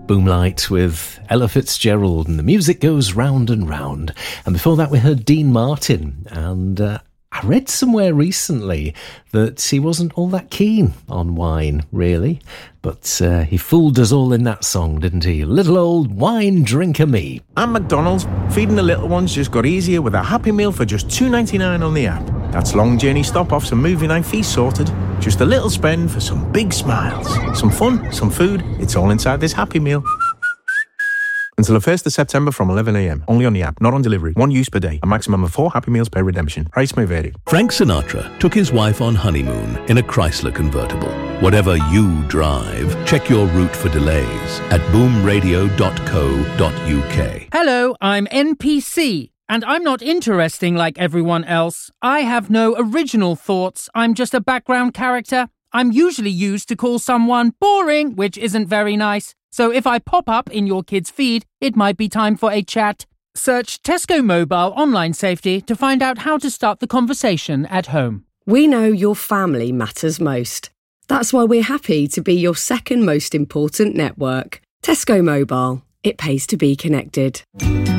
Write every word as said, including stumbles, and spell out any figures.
Boomlight with Ella Fitzgerald, and the music goes round and round. And before that we heard Dean Martin, and uh, I read somewhere recently that he wasn't all that keen on wine, really. But uh, he fooled us all in that song, didn't he? Little old wine drinker me. And McDonald's, feeding the little ones just got easier with a Happy Meal for just two ninety-nine on the app. That's long journey stop-offs and movie night fees sorted. Just a little spend for some big smiles. Some fun, some food, it's all inside this Happy Meal. Until the first of September from eleven a m. Only on the app, not on delivery. One use per day. A maximum of four Happy Meals per redemption. Price may vary. Frank Sinatra took his wife on honeymoon in a Chrysler convertible. Whatever you drive, check your route for delays at boom radio dot co dot u k. Hello, I'm N P C, and I'm not interesting like everyone else. I have no original thoughts. I'm just a background character. I'm usually used to call someone boring, which isn't very nice. So if I pop up in your kid's feed, it might be time for a chat. Search Tesco Mobile Online Safety to find out how to start the conversation at home. We know your family matters most. That's why we're happy to be your second most important network. Tesco Mobile. It pays to be connected.